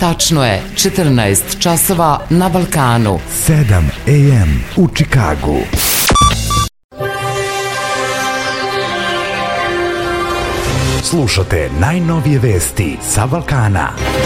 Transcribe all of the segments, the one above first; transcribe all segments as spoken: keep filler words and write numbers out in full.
Tačno je, četrnaest časova na Balkanu. sedam a m u Čikagu. Slušate najnovije vesti sa Balkana.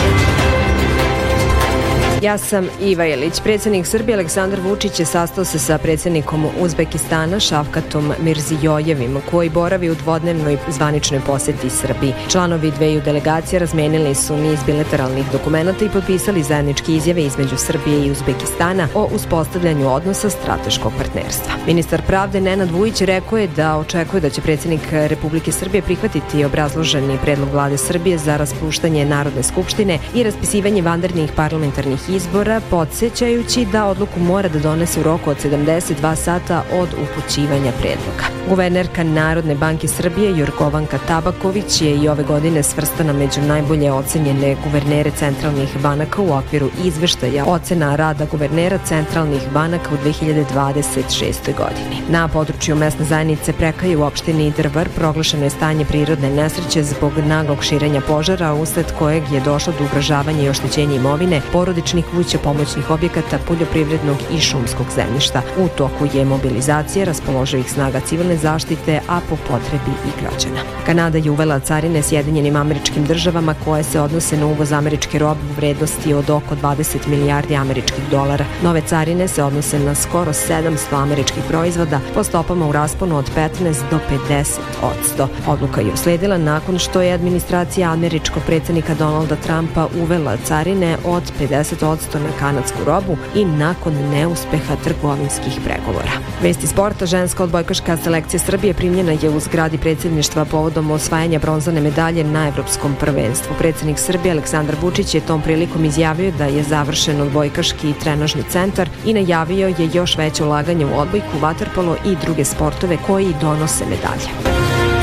Ja sam Iva Jelić. Predsjednik Srbije Aleksandar Vučić je sastao se sa predsjednikom Uzbekistana Šavkatom Mirzijojevim, koji boravi u dvodnevnoj zvaničnoj posjeti Srbiji. Članovi dveju delegacija razmenili su niz bilateralnih dokumenata i potpisali zajedničke izjave između Srbije i Uzbekistana o uspostavljanju odnosa strateškog partnerstva. Ministar pravde Nenad Vujić rekao je da očekuje da će predsjednik Republike Srbije prihvatiti obrazloženi predlog vlade Srbije za raspuštanje Narodne skupštine i raspisivanje vanrednih parlamentarnih izbora, podsjećajući da odluku mora da donese u roku od sedamdeset dva sata od upućivanja predloga. Guvernerka Narodne banke Srbije Jorgovanka Tabaković je i ove godine svrstana među najbolje ocenjene guvernere centralnih banaka u okviru izveštaja ocena rada guvernera centralnih banaka u dve hiljade dvadeset šestoj godini. Na području mesne zajednice Prekaje u opštini Drvar proglašeno je stanje prirodne nesreće zbog naglog širenja požara, usled kojeg je došlo do ugrožavanja i oštećenja imovine, porodičnih kuća, pomoćnih objekata, poljoprivrednog i šumskog zemljišta. U toku je mobilizacija raspoloživih snaga civilne zaštite, a po potrebi i građana. Kanada je uvela carine Sjedinjenim Američkim Državama koje se odnose na uvoz američke robe u vrednosti od oko dvadeset milijardi američkih dolara. Nove carine se odnose na skoro sedamsto američkih proizvoda po stopama u rasponu od petnaest do pedeset odsto. Odluka je usledila nakon što je administracija američkog predsjednika Donalda Trumpa uvela carine od pedeset odsto na kanadsku robu i nakon neuspeha trgovinskih pregovora. Vesti sporta. Ženska odbojkaška selekcija Srbije primljena je u zgradi predsjedništva povodom osvajanja bronzane medalje na evropskom prvenstvu. Predsjednik Srbije Aleksandar Vučić je tom prilikom izjavio da je završen odbojkaški trenažni centar i najavio je još veće ulaganje u odbojku, vaterpolo i druge sportove koji donose medalje.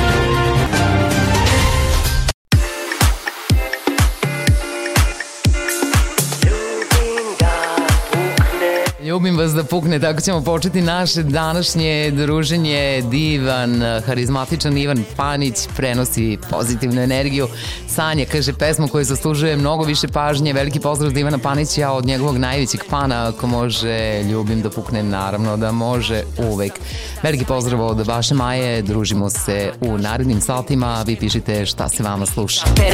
Ljubim vas da pukne, tako ćemo početi naše današnje druženje. Divan, harizmatičan Ivan Panić prenosi pozitivnu energiju. Sanja kaže pesmu koju zaslužuje mnogo više pažnje. Veliki pozdrav od Ivana Panića, od njegovog najvećeg fana. Ako može, ljubim da pukne, naravno da može uvek. Veliki pozdrav od vaše Maje, družimo se u narednim satima. Vi pišite šta se vama sluša.